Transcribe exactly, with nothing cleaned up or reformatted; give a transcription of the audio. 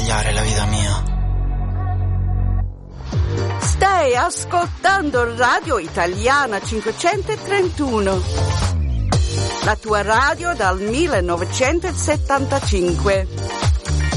cambiare la vita mia. Stai ascoltando Radio Italiana cinquecentotrentuno, la tua radio dal millenovecentosettantacinque.